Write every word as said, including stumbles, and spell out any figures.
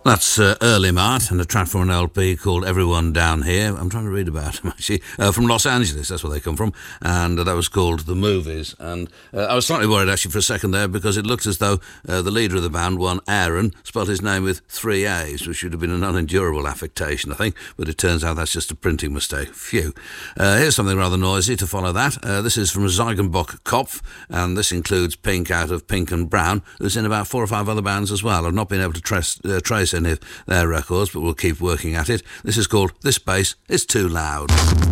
That's uh, Early Mart and a track from an L P called Everyone Down Here. I'm trying to read about them, actually. Uh, from Los Angeles, that's where they come from. And uh, that was called The Movies. And uh, I was slightly worried, actually, for a second there, because it looked as though uh, the leader of the band, one Aaron, spelled his name with three A's, which should have been an unendurable affectation, I think. But it turns out that's just a printing mistake. Phew. Uh, here's something rather noisy to follow that. Uh, this is from Zeugenbock Kopf, and this includes Pink out of Pink and Brown, who's in about four or five other bands as well. I've not been able to trace, uh, trace any of their records, but we'll keep working at it. This is called This Bass Is Too Loud.